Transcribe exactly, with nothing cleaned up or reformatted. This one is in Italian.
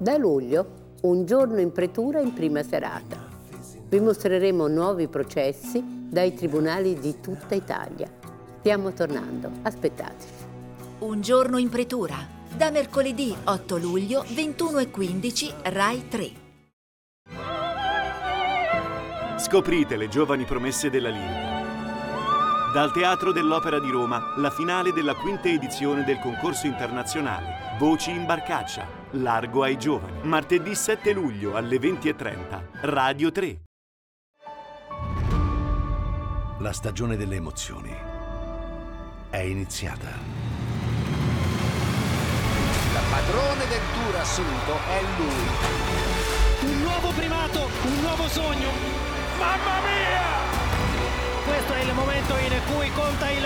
Da luglio, Un giorno in pretura in prima serata. Vi mostreremo nuovi processi dai tribunali di tutta Italia. Stiamo tornando, aspettateci. Un giorno in pretura, da mercoledì otto luglio, ventuno e quindici, Rai tre. Scoprite le giovani promesse della lirica. Dal Teatro dell'Opera di Roma, la finale della quinta edizione del concorso internazionale Voci in Barcaccia, Largo ai giovani. Martedì sette luglio alle venti e trenta, Radio tre. La stagione delle emozioni è iniziata. Il padrone del tour assoluto è lui. Un nuovo primato, un nuovo sogno. Mamma mia! Questo è il momento in cui conta il